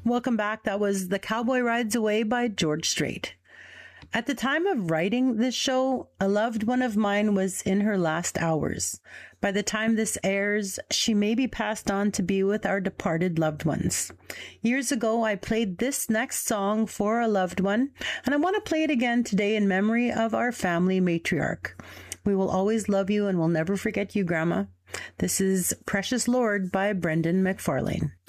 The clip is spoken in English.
Welcome back. That was The Cowboy Rides Away by George Strait. At the time of writing this show, a loved one of mine was in her last hours. By the time this airs, she may be passed on to be with our departed loved ones. Years ago, I played this next song for a loved one, and I want to play it again today in memory of our family matriarch. We will always love you and will never forget you, Grandma. This is Precious Lord by Brendan McFarlane.